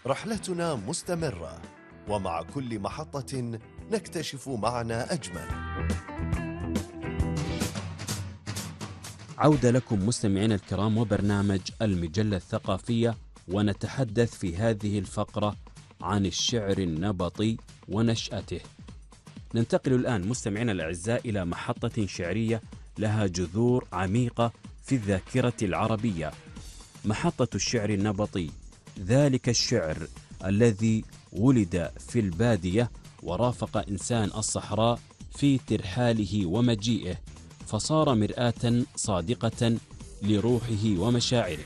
رحلتنا مستمرة، ومع كل محطة نكتشف معنى أجمل. عودة لكم مستمعينا الكرام وبرنامج المجلة الثقافية، ونتحدث في هذه الفقرة عن الشعر النبطي ونشأته. ننتقل الآن مستمعينا الأعزاء إلى محطة شعرية لها جذور عميقة في الذاكرة العربية. محطة الشعر النبطي، ذلك الشعر الذي ولد في البادية ورافق إنسان الصحراء في ترحاله ومجيئه، فصار مرآة صادقة لروحه ومشاعره.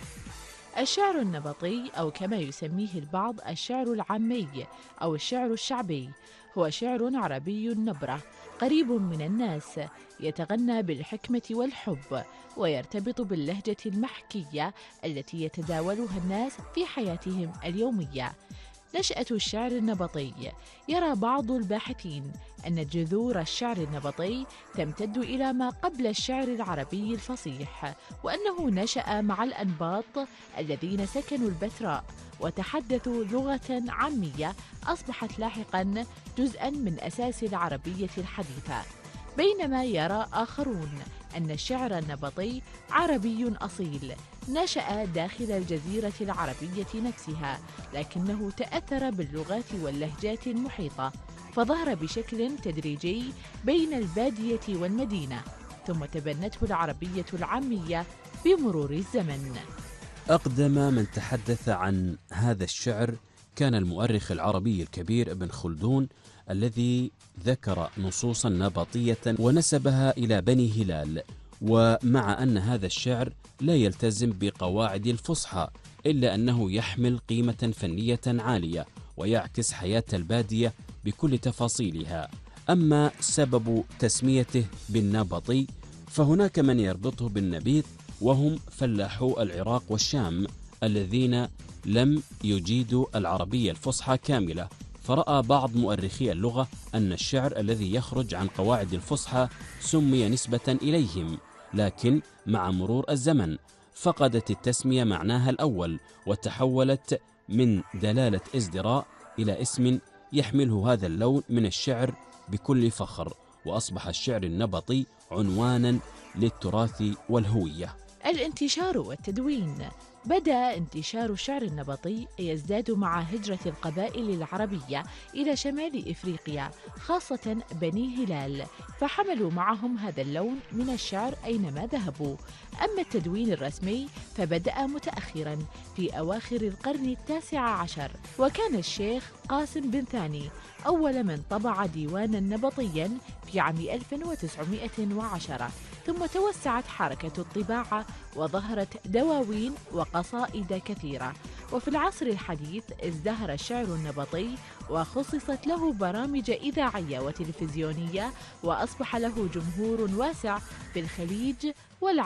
الشعر النبطي، أو كما يسميه البعض الشعر العامي أو الشعر الشعبي، هو شعر عربي نبرة قريب من الناس، يتغنى بالحكمة والحب، ويرتبط باللهجة المحكية التي يتداولها الناس في حياتهم اليومية. نشأة الشعر النبطي، يرى بعض الباحثين أن جذور الشعر النبطي تمتد إلى ما قبل الشعر العربي الفصيح، وأنه نشأ مع الأنباط الذين سكنوا البتراء وتحدثوا لغة عامية أصبحت لاحقاً جزءاً من أساس العربية الحديثة. بينما يرى آخرون أن الشعر النبطي عربي أصيل نشأ داخل الجزيرة العربية نفسها، لكنه تأثر باللغات واللهجات المحيطة، فظهر بشكل تدريجي بين البادية والمدينة، ثم تبنته العربية العامية بمرور الزمن. أقدم من تحدث عن هذا الشعر كان المؤرخ العربي الكبير ابن خلدون، الذي ذكر نصوصا نبطية ونسبها إلى بني هلال. ومع أن هذا الشعر لا يلتزم بقواعد الفصحى، إلا أنه يحمل قيمة فنية عالية ويعكس حياة البادية بكل تفاصيلها. أما سبب تسميته بالنبطي، فهناك من يربطه بالنبيط، وهم فلاحو العراق والشام الذين لم يجيدوا العربية الفصحى كاملة. فرأى بعض مؤرخي اللغة أن الشعر الذي يخرج عن قواعد الفصحى سمي نسبة إليهم، لكن مع مرور الزمن فقدت التسمية معناها الأول، وتحولت من دلالة ازدراء إلى اسم يحمله هذا اللون من الشعر بكل فخر، وأصبح الشعر النبطي عنوانا للتراث والهوية. الانتشار والتدوين. بدأ انتشار الشعر النبطي يزداد مع هجرة القبائل العربية إلى شمال إفريقيا، خاصة بني هلال، فحملوا معهم هذا اللون من الشعر أينما ذهبوا. أما التدوين الرسمي فبدأ متأخرا في أواخر القرن ال19، وكان الشيخ قاسم بن ثاني أول من طبع ديوانا نبطيا في عام 1910، ثم توسعت حركة الطباعة وظهرت دواوين وقصائد كثيرة. وفي العصر الحديث ازدهر الشعر النبطي وخصصت له برامج إذاعية وتلفزيونية، وأصبح له جمهور واسع في الخليج والعالم.